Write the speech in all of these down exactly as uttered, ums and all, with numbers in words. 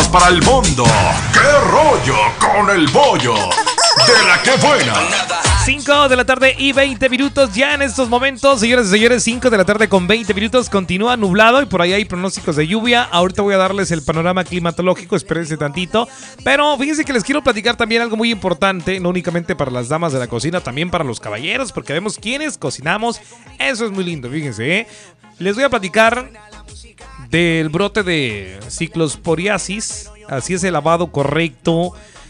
noticias para el mundo. ¡Qué rollo con el bollo! De la que buena. cinco de la tarde y veinte minutos ya en estos momentos, señores y señores, cinco de la tarde con veinte minutos, continúa nublado y por ahí hay pronósticos de lluvia. Ahorita voy a darles el panorama climatológico, espérense tantito, pero fíjense que les quiero platicar también algo muy importante, no únicamente para las damas de la cocina, también para los caballeros, porque vemos quiénes cocinamos, eso es muy lindo, fíjense, ¿eh? Les voy a platicar del brote de ciclosporiasis, así es el lavado correcto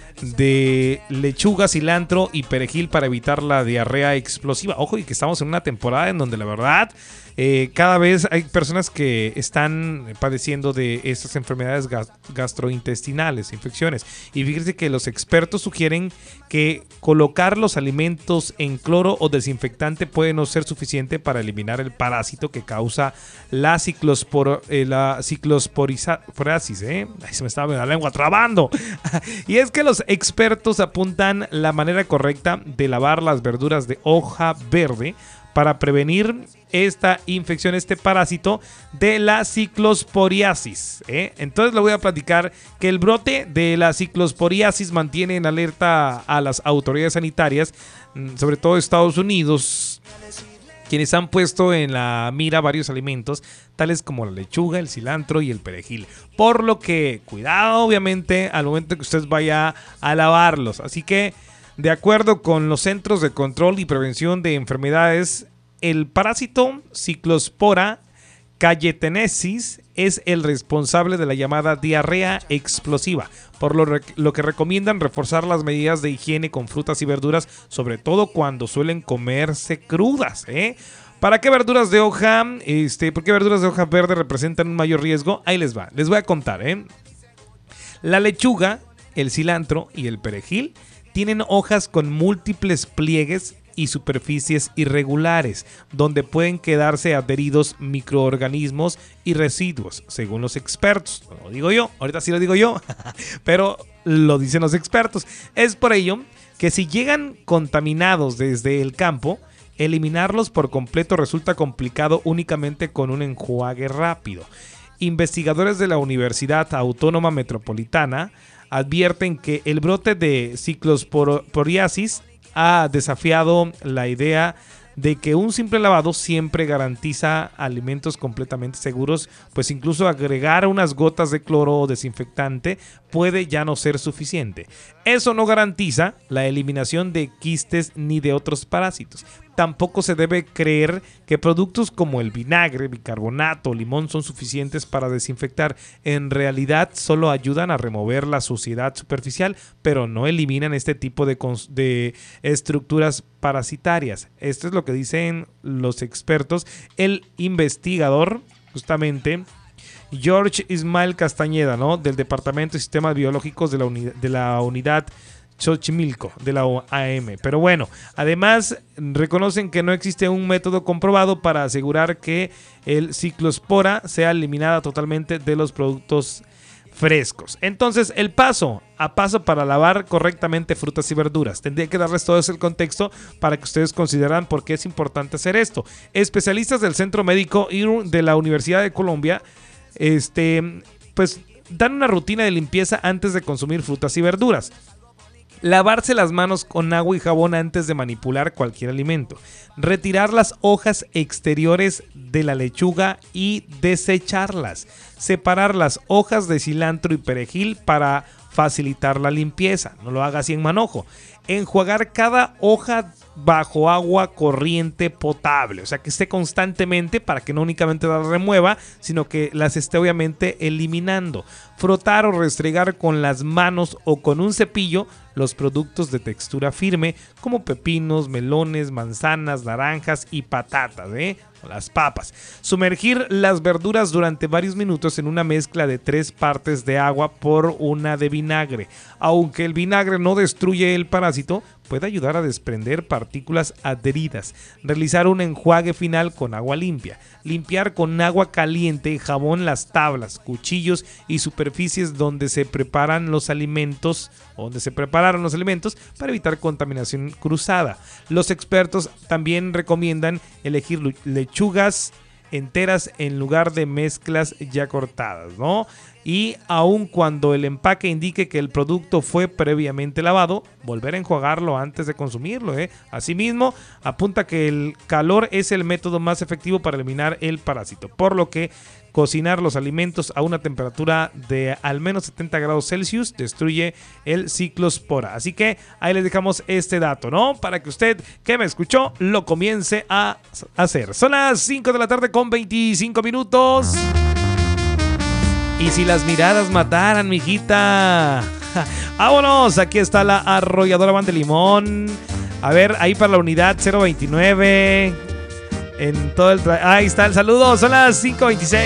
de lechuga, cilantro y perejil para evitar la diarrea explosiva. Ojo, y que estamos en una temporada en donde la verdad eh, cada vez hay personas que están padeciendo de estas enfermedades gas- gastrointestinales, infecciones. Y fíjense que los expertos sugieren que colocar los alimentos en cloro o desinfectante puede no ser suficiente para eliminar el parásito que causa la, ciclospor, eh, la ciclosporiasis. ¿eh? Ay, se me estaba la lengua trabando. Y es que los expertos apuntan la manera correcta de lavar las verduras de hoja verde para prevenir esta infección, este parásito de la ciclosporiasis. ¿eh? Entonces le voy a platicar que el brote de la ciclosporiasis mantiene en alerta a las autoridades sanitarias, sobre todo Estados Unidos, quienes han puesto en la mira varios alimentos, tales como la lechuga, el cilantro y el perejil. Por lo que, cuidado, obviamente, al momento que usted vaya a lavarlos. Así que, de acuerdo con los Centros de Control y Prevención de Enfermedades, el parásito Ciclospora cayetanensis es el responsable de la llamada diarrea explosiva, por lo, re- lo que recomiendan reforzar las medidas de higiene con frutas y verduras, sobre todo cuando suelen comerse crudas, ¿eh? ¿Para qué verduras de hoja? Este, ¿Por qué verduras de hoja verde representan un mayor riesgo? Ahí les va, les voy a contar, ¿eh? La lechuga, el cilantro y el perejil tienen hojas con múltiples pliegues y superficies irregulares, donde pueden quedarse adheridos microorganismos y residuos, según los expertos. No lo digo yo, ahorita sí lo digo yo, pero lo dicen los expertos. Es por ello que si llegan contaminados desde el campo, eliminarlos por completo resulta complicado únicamente con un enjuague rápido. Investigadores de la Universidad Autónoma Metropolitana advierten que el brote de ciclosporiasis ha desafiado la idea de que un simple lavado siempre garantiza alimentos completamente seguros, pues incluso agregar unas gotas de cloro o desinfectante puede ya no ser suficiente. Eso no garantiza la eliminación de quistes ni de otros parásitos. Tampoco se debe creer que productos como el vinagre, bicarbonato o limón son suficientes para desinfectar. En realidad solo ayudan a remover la suciedad superficial, pero no eliminan este tipo de, cons- de estructuras parasitarias. Esto es lo que dicen los expertos. El investigador, justamente, George Ismael Castañeda, ¿no? Del Departamento de Sistemas Biológicos de la, uni- de la Unidad Xochimilco de la A M. Pero bueno, además reconocen que no existe un método comprobado para asegurar que el ciclospora sea eliminada totalmente de los productos frescos. Entonces, el paso a paso para lavar correctamente frutas y verduras. Tendría que darles todo ese contexto para que ustedes consideran por qué es importante hacer esto. Especialistas del Centro Médico I R U de la Universidad de Colombia, este, pues dan una rutina de limpieza antes de consumir frutas y verduras. Lavarse las manos con agua y jabón antes de manipular cualquier alimento. Retirar las hojas exteriores de la lechuga y desecharlas. Separar las hojas de cilantro y perejil para facilitar la limpieza. No lo haga así en manojo. Enjuagar cada hoja bajo agua corriente potable, o sea que esté constantemente para que no únicamente las remueva, sino que las esté obviamente eliminando. Frotar o restregar con las manos o con un cepillo los productos de textura firme como pepinos, melones, manzanas, naranjas y patatas, ¿eh? Las papas. Sumergir las verduras durante varios minutos en una mezcla de tres partes de agua por una de vinagre. Aunque el vinagre no destruye el parásito, puede ayudar a desprender partículas adheridas. Realizar un enjuague final con agua limpia. Limpiar con agua caliente y jabón las tablas, cuchillos y superficies donde se preparan los alimentos, donde se prepararon los alimentos para evitar contaminación cruzada. Los expertos también recomiendan elegir lechugas enteras en lugar de mezclas ya cortadas, ¿no? y aun cuando el empaque indique que el producto fue previamente lavado, volver a enjuagarlo antes de consumirlo, ¿eh? Asimismo, apunta que el calor es el método más efectivo para eliminar el parásito, por lo que cocinar los alimentos a una temperatura de al menos setenta grados Celsius destruye el ciclospora. Así que ahí les dejamos este dato, ¿no? Para que usted que me escuchó lo comience a hacer. Son las cinco de la tarde con veinticinco minutos. Y si las miradas mataran, mijita. Vámonos, aquí está la arrolladora Van de Limón. A ver, ahí para la unidad cero veintinueve. En todo el tra- ahí está el saludo, son las cinco veintiséis.